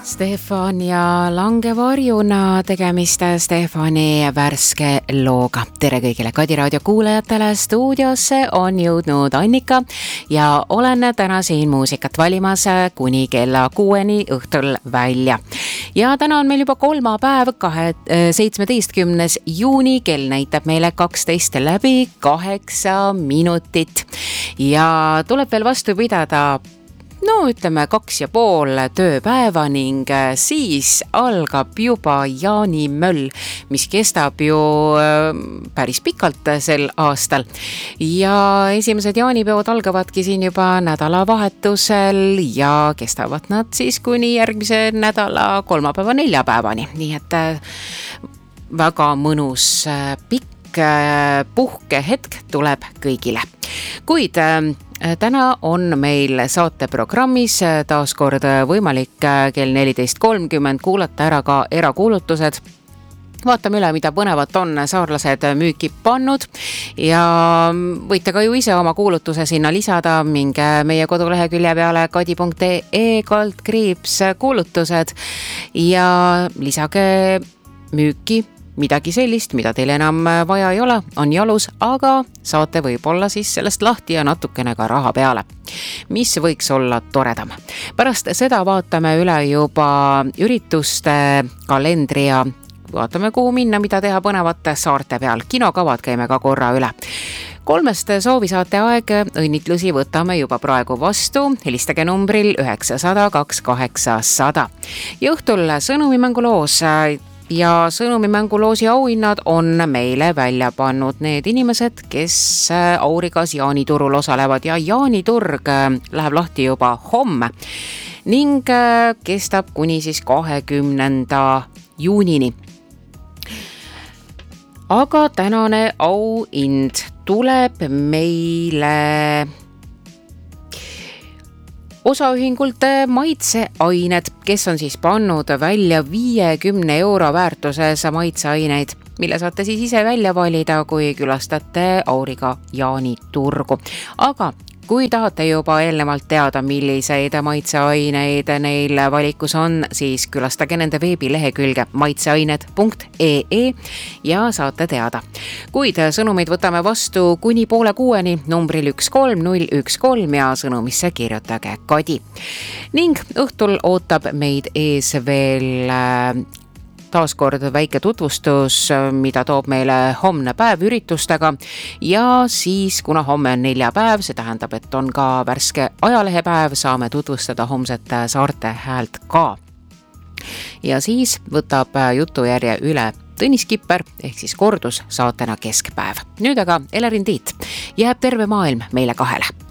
Stefania Langevarjuna tegemist Stefani värske looga. Tere kõigile Kadi raadio kuulajatele, stuudiosse on jõudnud Annika ja olen täna siin muusikat valimas kuni kella 6 õhtul välja. Ja täna on meil juba kolmapäev, 17. juuni, kell näitab meile 12 läbi 8 minutit ja tuleb veel vastu pidada ütleme 2,5 tööpäeva ning siis algab juba jaanimöll, mis kestab ju päris pikalt sel aastal. Ja esimesed jaanipeod algavadki siin juba nädalavahetusel ja kestavad nad siis kuni järgmise nädala kolmapäeva neljapäevani. Nii et väga mõnus pikk puhkehetk tuleb kõigile. Kuid täna on meil saateprogrammis taaskord võimalik kell 14.30 kuulata ära ka erakuulutused. Vaatame üle, mida põnevat on saarlased müüki pannud ja võite ka ju ise oma kuulutuse sinna lisada. Minge meie kodulehekülje peale kadi.ee/kuulutused ja lisage müüki midagi sellist, mida teil enam vaja ei ole, on jalus, aga saate võib-olla siis sellest lahti ja natukene ka raha peale. Mis võiks olla toredam? Pärast seda vaatame üle juba ürituste kalendri ja vaatame, kuhu minna, mida teha põnevate saarte peal. Kinokavad käime ka korra üle. 3 soovisaate aeg, õnnitlusi võtame juba praegu vastu. Helistage numbril 900 2800. Ja õhtul sõnumimänguloos ja sõnumimänguloosi auhinnad on meile välja pannud need inimesed, kes Aurigas jaaniturul osalevad ja jaaniturg läheb lahti juba homme ning kestab kuni siis 20. juunini. Aga tänane auhind tuleb meile osaühingult maitseained, kes on siis pannud välja 50 € väärtuses maitseaineid, mille saate siis ise välja valida, kui külastate Auriga jaaniturgu. Aga kui tahate juba eelnevalt teada, milliseid maitseaineid neil valikus on, siis külastage nende veebilehekülge maitseained.ee ja saate teada. Kuid sõnumeid võtame vastu kuni 5:30 numbril 13013 ja sõnumisse kirjutage Kadi. Ning õhtul ootab meid ees veel taaskord väike tutvustus, mida toob meile homne päev üritustega ja siis, kuna homme on neljapäev, see tähendab, et on ka värske ajalehepäev, saame tutvustada homset saarte häält ka. Ja siis võtab jutujärje üle Tõnis Kipper ehk siis kordus saatena keskpäev. Nüüd aga Elerin Tiit jääb terve maailm meile kahele.